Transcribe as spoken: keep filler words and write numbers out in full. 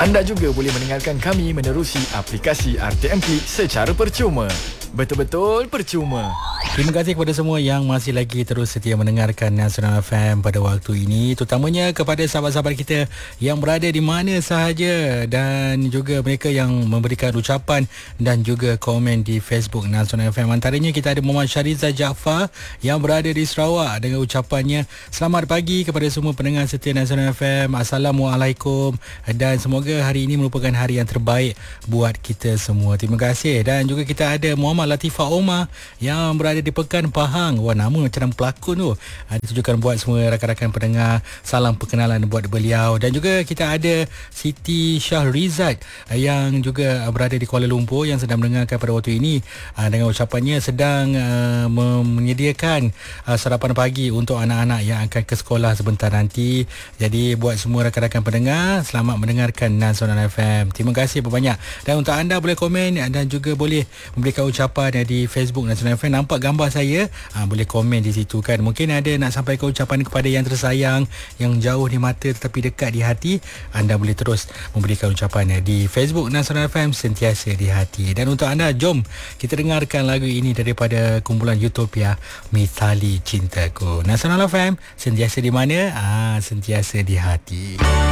Anda juga boleh mendengarkan kami menerusi aplikasi R T M Klik secara percuma. Betul-betul percuma. Terima kasih kepada semua yang masih lagi terus setia mendengarkan Nasional F M pada waktu ini, terutamanya kepada sahabat-sahabat kita yang berada di mana sahaja dan juga mereka yang memberikan ucapan dan juga komen di Facebook Nasional F M. Antaranya kita ada Muhammad Syariza Jaafar yang berada di Sarawak dengan ucapannya, selamat pagi kepada semua pendengar setia Nasional F M. Assalamualaikum, dan semoga hari ini merupakan hari yang terbaik buat kita semua. Terima kasih. Dan juga kita ada Muhammad Latifah Omar yang berada di Pekan Pahang. Wah, nama macam nama pelakon tu. Ha, ditujukan buat semua rakan-rakan pendengar. Salam perkenalan buat beliau. Dan juga kita ada Siti Syahrizat yang juga berada di Kuala Lumpur yang sedang mendengarkan pada waktu ini. Ha, dengan ucapannya sedang uh, menyediakan uh, sarapan pagi untuk anak-anak yang akan ke sekolah sebentar nanti. Jadi buat semua rakan-rakan pendengar, selamat mendengarkan Nasional F M. Terima kasih banyak. Dan untuk anda boleh komen dan juga boleh memberikan ucapan di Facebook Nasional F M. Nampak gambar saya, ha, boleh komen di situ kan. Mungkin ada nak sampaikan ucapan kepada yang tersayang, yang jauh di mata tetapi dekat di hati. Anda boleh terus memberikan ucapan di Facebook Nasional F M, sentiasa di hati. Dan untuk anda, jom kita dengarkan lagu ini daripada kumpulan Utopia, Mithali Cintaku. Nasional F M, sentiasa di mana? Ah, sentiasa di hati.